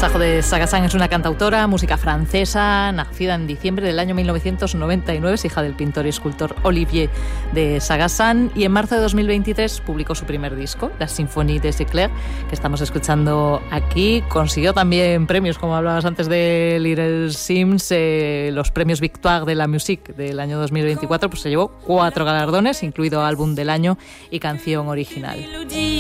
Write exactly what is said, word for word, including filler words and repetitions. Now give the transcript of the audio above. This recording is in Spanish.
Sajo de Sagassan es una cantautora, música francesa, nacida en diciembre del año mil novecientos noventa y nueve, es hija del pintor y escultor Olivier de Sagassan, y en marzo de dos mil veintitrés publicó su primer disco, La Symphonie des Éclairs, que estamos escuchando aquí. Consiguió también premios, como hablabas antes de Little Sims, eh, los premios Victoire de la Musique del año dos mil veinticuatro, pues se llevó cuatro galardones, incluido álbum del año y canción original.